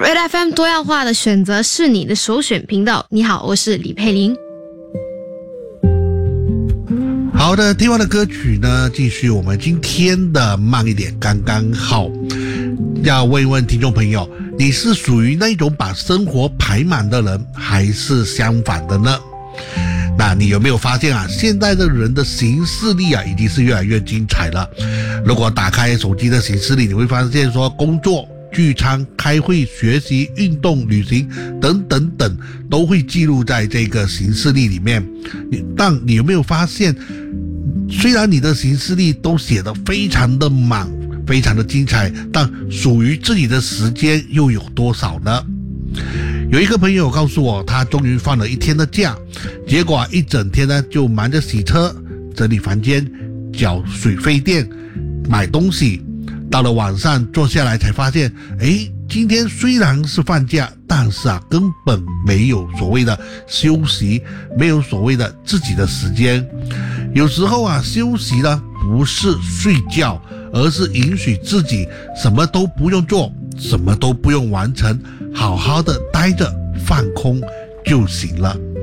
Red FM 多样化的选择是你的首选频道。你好，我是李佩玲。 好的，听完的歌曲呢，继续我们今天的慢一点刚刚好。要问一问听众朋友，你是属于那种把生活排满的人，还是相反的呢？那你有没有发现啊，现在的人的行事历啊，已经是越来越精彩了。如果打开手机的行事历，你会发现说工作、聚餐、开会、学习、运动、旅行等等等，都会记录在这个行事历里面。但你有没有发现，虽然你的行事历都写得非常的满，非常的精彩，但属于自己的时间又有多少呢？有一个朋友告诉我，他终于放了一天的假，结果一整天呢就忙着洗车、整理房间、缴水费电、买东西。到了晚上坐下来才发现，今天虽然是放假，但是根本没有所谓的休息，没有所谓的自己的时间。有时候休息呢不是睡觉，而是允许自己什么都不用做，什么都不用完成，好好的待着放空就行了。